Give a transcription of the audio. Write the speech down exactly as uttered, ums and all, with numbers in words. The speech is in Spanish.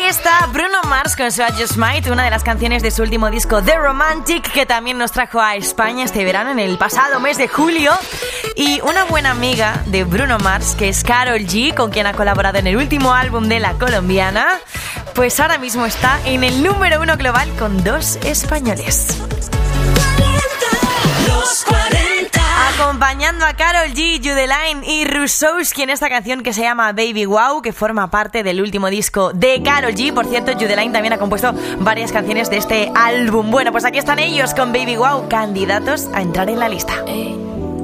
está Bruno Mars con su I Just Might, una de las canciones de su último disco The Romantic, que también nos trajo a España este verano, en el pasado mes de julio. Y una buena amiga de Bruno Mars, que es Karol G, con quien ha colaborado en el último álbum de la colombiana, pues ahora mismo está en el número uno global con dos españoles. Los cuarenta. Acompañando a Karol G, Judeline y Rusowski en esta canción que se llama Baby Wow, que forma parte del último disco de Karol G. Por cierto, Judeline también ha compuesto varias canciones de este álbum. Bueno, pues aquí están ellos con Baby Wow, candidatos a entrar en la lista. Hey.